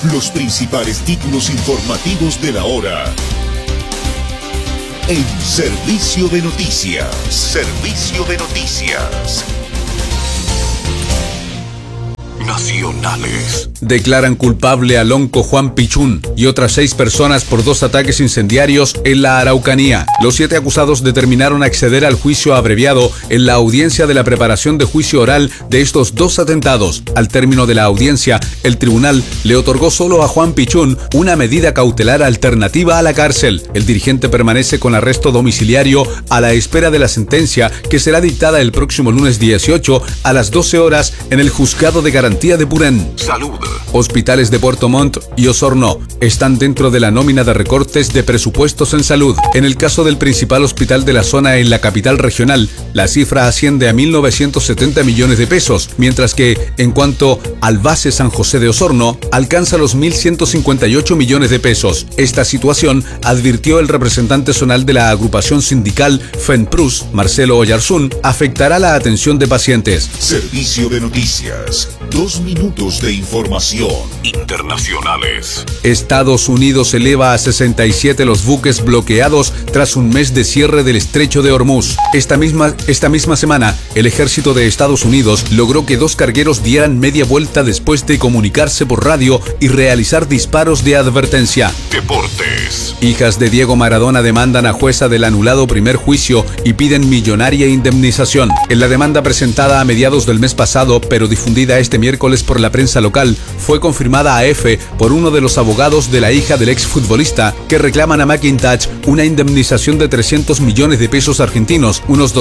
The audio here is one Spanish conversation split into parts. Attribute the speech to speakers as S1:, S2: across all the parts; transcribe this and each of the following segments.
S1: Los principales títulos informativos de la hora. En Servicio de Noticias. Servicio de Noticias. Nacionales.
S2: Declaran culpable al onco Juan Pichún y otras 6 personas por 2 ataques incendiarios en la Araucanía. Los 7 acusados determinaron acceder al juicio abreviado en la audiencia de la preparación de juicio oral de estos 2 atentados. Al término de la audiencia, el tribunal le otorgó solo a Juan Pichún una medida cautelar alternativa a la cárcel. El dirigente permanece con arresto domiciliario a la espera de la sentencia que será dictada el próximo lunes 18 a las 12 horas en el Juzgado de Garantía de Purén.
S1: Salud.
S2: Hospitales de Puerto Montt y Osorno están dentro de la nómina de recortes de presupuestos en salud. En el caso del principal hospital de la zona en la capital regional, la cifra asciende a 1.970 millones de pesos, mientras que, en cuanto al base San José de Osorno, alcanza los 1.158 millones de pesos. Esta situación, advirtió el representante zonal de la agrupación sindical FENPRUS, Marcelo Oyarzún, afectará la atención de pacientes.
S1: Servicio de Noticias. 2 minutos de información. Internacionales.
S2: Estados Unidos eleva a 67 los buques bloqueados tras un mes de cierre del estrecho de Hormuz. Esta misma semana, el ejército de Estados Unidos logró que 2 cargueros dieran media vuelta después de comunicarse por radio y realizar disparos de advertencia.
S1: Deportes.
S2: Hijas de Diego Maradona demandan a jueza del anulado primer juicio y piden millonaria indemnización. En la demanda presentada a mediados del mes pasado, pero difundida este miércoles por la prensa local, fue confirmada a EFE por uno de los abogados de la hija del exfutbolista, que reclaman a McIntyre una indemnización de 300 millones de pesos argentinos, unos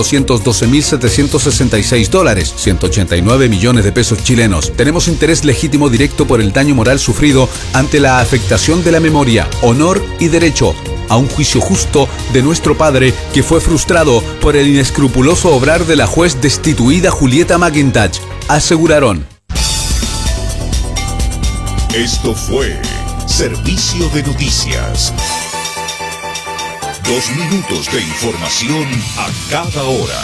S2: $212.766, 189 millones de pesos chilenos. Tenemos interés legítimo directo por el daño moral sufrido ante la afectación de la memoria, honor y derecho a un juicio justo de nuestro padre, que fue frustrado por el inescrupuloso obrar de la juez destituida Julieta McIntyre, aseguraron.
S1: Esto fue Servicio de Noticias. 2 minutos de información a cada hora.